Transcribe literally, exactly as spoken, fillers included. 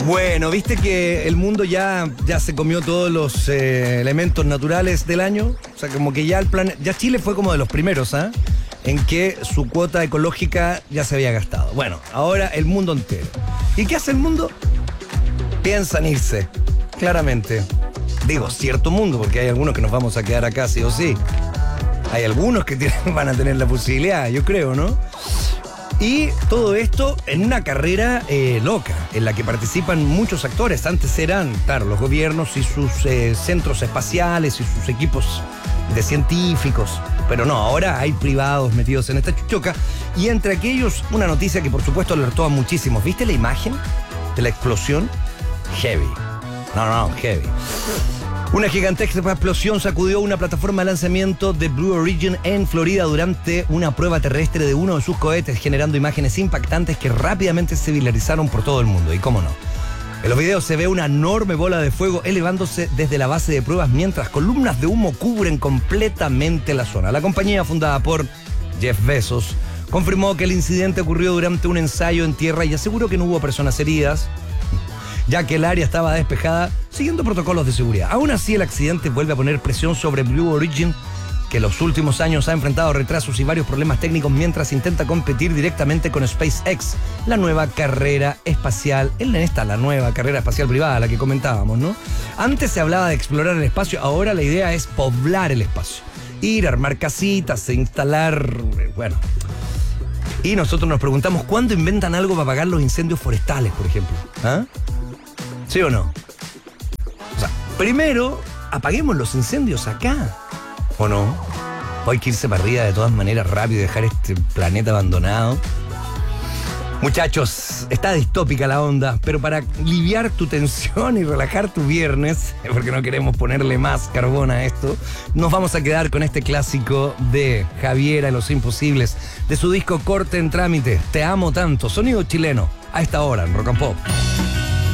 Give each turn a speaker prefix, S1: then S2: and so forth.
S1: Bueno, viste que el mundo ya, ya se comió todos los eh, elementos naturales del año. O sea, como que ya el plan, ya Chile fue como de los primeros, ¿ah? ¿eh? En que su cuota ecológica ya se había gastado. Bueno, ahora el mundo entero. ¿Y qué hace el mundo? Piensan irse, claramente. Digo, cierto mundo, porque hay algunos que nos vamos a quedar acá sí o sí. Hay algunos que tienen, van a tener la posibilidad, yo creo, ¿no? Y todo esto en una carrera eh, loca, en la que participan muchos actores. Antes eran, claro, los gobiernos y sus eh, centros espaciales y sus equipos de científicos. Pero no, ahora hay privados metidos en esta chuchoca. Y entre aquellos, una noticia que por supuesto alertó a muchísimos. ¿Viste la imagen de la explosión? Heavy. No, no, heavy. Una gigantesca explosión sacudió una plataforma de lanzamiento de Blue Origin en Florida durante una prueba terrestre de uno de sus cohetes, generando imágenes impactantes que rápidamente se viralizaron por todo el mundo. Y cómo no. En los videos se ve una enorme bola de fuego elevándose desde la base de pruebas mientras columnas de humo cubren completamente la zona. La compañía, fundada por Jeff Bezos, confirmó que el incidente ocurrió durante un ensayo en tierra y aseguró que no hubo personas heridas, ya que el área estaba despejada siguiendo protocolos de seguridad. Aún así, el accidente vuelve a poner presión sobre Blue Origin, que en los últimos años ha enfrentado retrasos y varios problemas técnicos mientras intenta competir directamente con SpaceX, la nueva carrera espacial, en esta la nueva carrera espacial privada, la que comentábamos, ¿no? Antes se hablaba de explorar el espacio, ahora la idea es poblar el espacio. Ir, armar casitas, e instalar, bueno... Y nosotros nos preguntamos, ¿cuándo inventan algo para apagar los incendios forestales, por ejemplo? ¿Ah? ¿Sí o no? O sea, primero, apaguemos los incendios acá. ¿O no? O hay que irse para arriba de todas maneras rápido y dejar este planeta abandonado. Muchachos, está distópica la onda, pero para aliviar tu tensión y relajar tu viernes, porque no queremos ponerle más carbón a esto, nos vamos a quedar con este clásico de Javiera y los Imposibles, de su disco Corte en Trámite, Te amo tanto, sonido chileno, a esta hora en Rock and Pop.